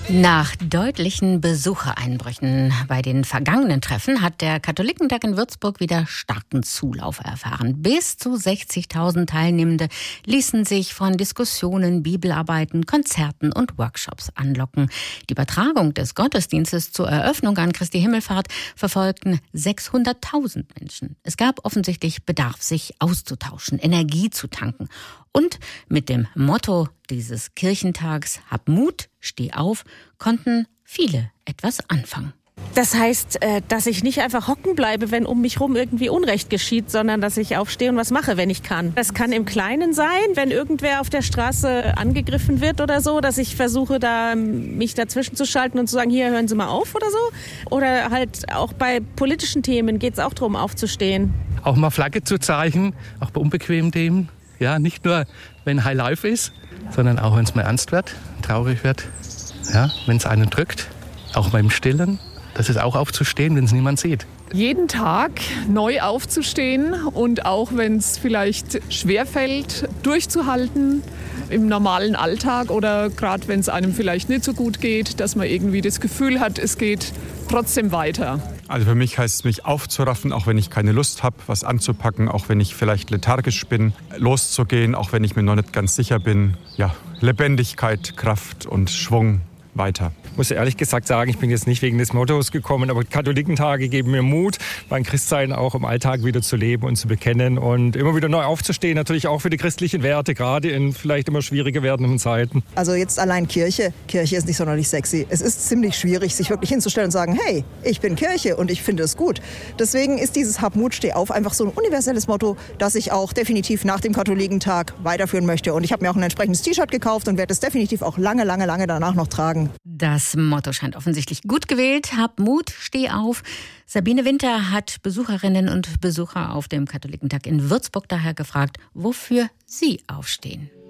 Nach deutlichen Besuchereinbrüchen bei den vergangenen Treffen hat der Katholikentag in Würzburg wieder starken Zulauf erfahren. Bis zu 60.000 Teilnehmende ließen sich von Diskussionen, Bibelarbeiten, Konzerten und Workshops anlocken. Die Übertragung des Gottesdienstes zur Eröffnung an Christi Himmelfahrt verfolgten 600.000 Menschen. Es gab offensichtlich Bedarf, sich auszutauschen, Energie zu tanken. Und mit dem Motto dieses Kirchentags „Hab Mut, steh auf", konnten viele etwas anfangen. Das heißt, dass ich nicht einfach hocken bleibe, wenn um mich rum irgendwie Unrecht geschieht, sondern dass ich aufstehe und was mache, wenn ich kann. Das kann im Kleinen sein, wenn irgendwer auf der Straße angegriffen wird oder so, dass ich versuche, mich dazwischen zu schalten und zu sagen, hier, hören Sie mal auf oder so. Oder halt auch bei politischen Themen geht es auch darum, aufzustehen. Auch mal Flagge zu zeigen, auch bei unbequemen Themen. Ja, nicht nur, wenn High Life ist, sondern auch, wenn es mal ernst wird, traurig wird. Ja, wenn es einen drückt, auch beim Stillen. Das ist auch aufzustehen, wenn es niemand sieht. Jeden Tag neu aufzustehen und auch wenn es vielleicht schwerfällt, durchzuhalten im normalen Alltag oder gerade wenn es einem vielleicht nicht so gut geht, dass man irgendwie das Gefühl hat, es geht trotzdem weiter. Also für mich heißt es, mich aufzuraffen, auch wenn ich keine Lust habe, was anzupacken, auch wenn ich vielleicht lethargisch bin, loszugehen, auch wenn ich mir noch nicht ganz sicher bin. Ja, Lebendigkeit, Kraft und Schwung weiter. Ich muss ehrlich gesagt sagen, ich bin jetzt nicht wegen des Mottos gekommen, aber Katholikentage geben mir Mut, mein Christsein auch im Alltag wieder zu leben und zu bekennen und immer wieder neu aufzustehen, natürlich auch für die christlichen Werte, gerade in vielleicht immer schwieriger werdenden Zeiten. Also jetzt allein Kirche ist nicht sonderlich sexy. Es ist ziemlich schwierig, sich wirklich hinzustellen und sagen, hey, ich bin Kirche und ich finde es gut. Deswegen ist dieses Hab Mut, steh auf einfach so ein universelles Motto, das ich auch definitiv nach dem Katholikentag weiterführen möchte. Und ich habe mir auch ein entsprechendes T-Shirt gekauft und werde es definitiv auch lange danach noch tragen. Das Motto scheint offensichtlich gut gewählt. Hab Mut, steh auf. Sabine Winter hat Besucherinnen und Besucher auf dem Katholikentag in Würzburg daher gefragt, wofür sie aufstehen.